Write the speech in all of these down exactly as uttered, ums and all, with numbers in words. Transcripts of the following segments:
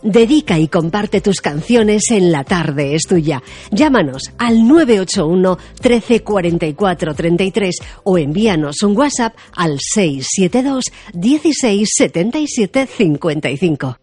Dedica y comparte tus canciones en La Tarde es Tuya. Llámanos al nueve ocho uno, trece, cuarenta y cuatro, treinta y tres o envíanos un WhatsApp al seis siete dos, dieciséis, setenta y siete, cincuenta y cinco.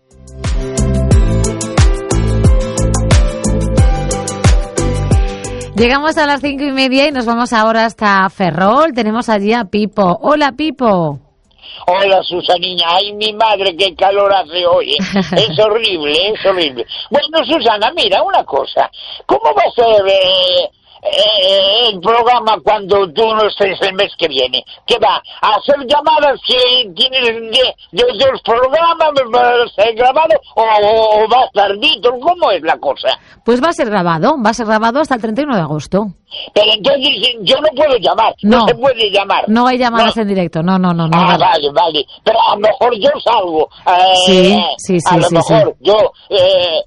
Llegamos a las cinco y media y nos vamos ahora hasta Ferrol. Tenemos allí a Pipo. Hola, Pipo. Hola, Susanina. Ay, mi madre, qué calor hace hoy. Es horrible, es horrible. Bueno, Susana, mira, una cosa. ¿Cómo va a ser eh, eh, el programa cuando tú no estés el mes que viene? ¿Qué va? ¿A hacer llamadas que tienes de, de otros programas? ¿Va a ser grabado o, o va a estar Víctor? ¿Cómo es la cosa? Pues va a ser grabado. Va a ser grabado hasta el treinta y uno de agosto. Pero entonces yo no puedo llamar, no, no se puede llamar. No hay llamadas no. en directo, no, no, no. no ah, vale, vale. Pero a lo mejor yo salgo. Eh, sí, sí, sí. A lo sí, mejor sí. yo... Eh,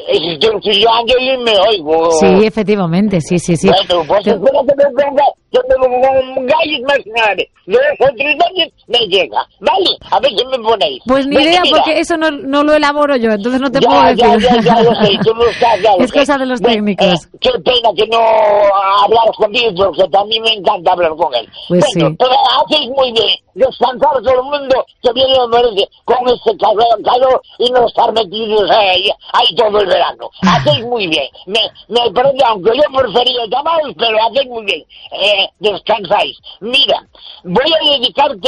Yo estoy y me oigo. Sí, efectivamente, sí, sí, sí. Bueno, pues Te... espero que me ponga, que me pongáis más grave. Dos o tres años me llega, ¿vale? A ver si me ponéis. Pues ni bueno, idea, mira. Porque eso no, no lo elaboro yo, entonces no te ya, puedo decir. Ya, ya, ya lo sé, tú no estás, ya lo Es sé. cosa de los bueno, técnicos. Eh, qué pena que no hablaros conmigo, porque también me encanta hablar con él. Pues bueno, sí. pero hacéis muy bien. Descansar todo el mundo que viene lo merece con este calor, calor y no estar metidos ahí, ahí todo el verano. Hacéis muy bien. Me, me parece, aunque yo prefería llamaros, pero hacéis muy bien. Eh, descansáis. Mira, voy a dedicarte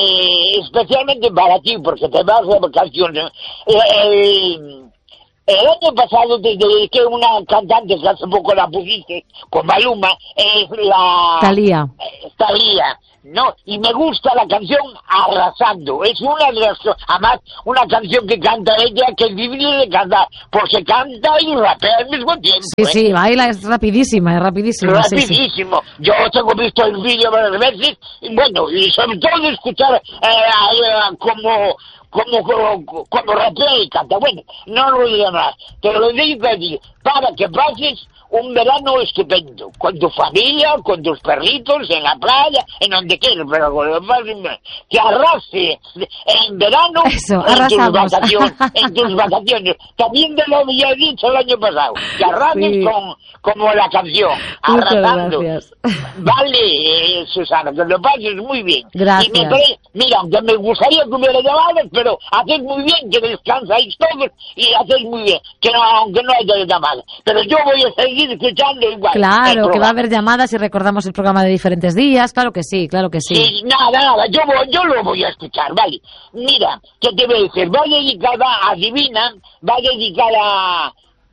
eh, especialmente para ti, porque te vas de vacaciones. Eh, el, el año pasado te dediqué una cantante que hace poco la pusiste con Maluma, es la... Thalía. Eh, Thalía. No, y me gusta la canción Arrasando. Es una de las... Además, una canción que canta ella que es difícil de cantar, porque canta y rapea al mismo tiempo. Sí, ¿eh? sí, baila, es rapidísima, es rapidísima. Rapidísimo. Sí, sí. Yo tengo visto el vídeo varias veces, y bueno, y sobre todo escuchar eh, eh, como... Como, como, como rapea y canta. Bueno, no lo digo más. Te lo digo allí, para que pases un verano estupendo, con tu familia, con tus perritos, en la playa, en donde quieras, pero con lo más, que arrase en verano. Eso, en tus arrasamos. vacaciones, en tus vacaciones. También te lo había dicho el año pasado, que arrases Sí. con, como la canción, Muchas arrasando. gracias. Vale, eh, Susana, que lo pases muy bien. Gracias. Y me pare... Mira, aunque me gustaría que hubiera llamadas, pero hacéis muy bien, que descansáis todos y hacéis muy bien, que no, aunque no haya llamadas. Pero yo voy a seguir escuchando igual. Claro, que va a haber llamadas y recordamos el programa de diferentes días, claro que sí, claro que sí. Sí, nada, nada, yo, voy, yo lo voy a escuchar, vale. Mira, ¿qué te voy a decir? Va dedicada a Divina, va dedicada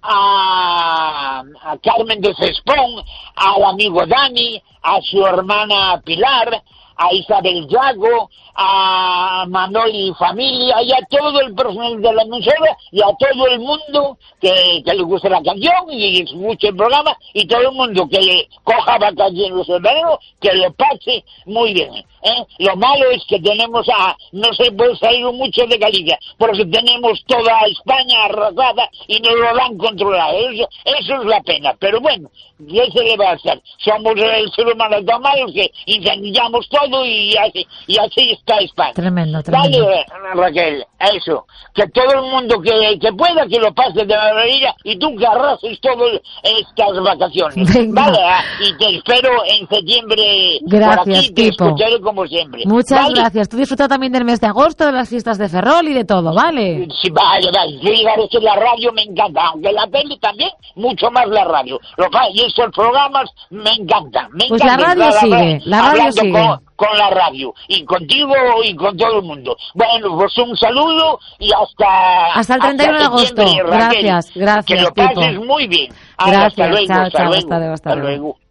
a, a Carmen de Cespón, al amigo Dani, a su hermana Pilar, a Isabel Yago, a Manuel y familia, y a todo el personal de la emisora, y a todo el mundo que, que le guste la canción y escuche el programa, y todo el mundo que le coja vacaciones en verano, que lo pase muy bien. ¿eh? Lo malo es que tenemos a, no se puede salir mucho de Galicia, porque tenemos toda España arrasada y no lo han controlado. Eso, eso es la pena, pero bueno, ¿qué se le va a hacer? Somos el ser humano tan malos que incendiamos todo y así, y así está España. Tremendo, tremendo. Vale, Raquel, eso, que todo el mundo que, que pueda que lo pase de maravilla y tú que arrases todas estas vacaciones. Venga. Vale, ah, y te espero en septiembre. Gracias, por aquí, te Pipo. escucharé como siempre. Muchas ¿Vale? gracias. Tú disfruta también del mes de agosto, de las fiestas de Ferrol y de todo, ¿vale? Sí, vale, vale. Yo digo que la radio me encanta, aunque la tele también, mucho más la radio. Lo que y estos programas me encantan. Me Pues encantan. la radio sigue, la radio hablando sigue. Con, con la radio, y contigo y con todo el mundo. Bueno, pues un saludo y hasta... Hasta el treinta y uno de agosto. septiembre, Raquel. Gracias, gracias, Que lo Pipo. pases muy bien. Hasta Gracias, luego, chao, hasta chao, luego. hasta luego, hasta Hasta luego. luego.